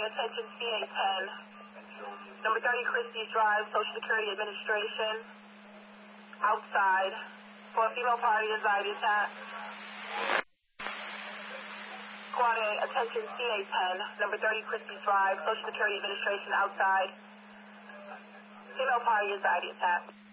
attention CA10. Number 30 Christie's Drive, Social Security Administration. Outside. For a female party anxiety attack. Quad A, attention CA10. Number 30 Christie's Drive, Social Security Administration. Outside. Female party anxiety attack.